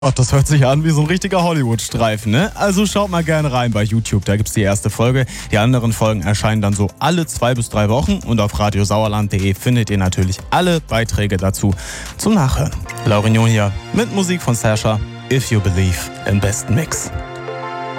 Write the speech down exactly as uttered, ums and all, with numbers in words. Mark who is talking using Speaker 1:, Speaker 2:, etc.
Speaker 1: Ach, das hört sich an wie so ein richtiger Hollywood-Streifen, ne? Also schaut mal gerne rein bei YouTube, da gibt's die erste Folge. Die anderen Folgen erscheinen dann so alle zwei bis drei Wochen und auf radiosauerland punkt de findet ihr natürlich alle Beiträge dazu zum Nachhören. Laurignon hier mit Musik von Sasha, If You Believe im besten Mix.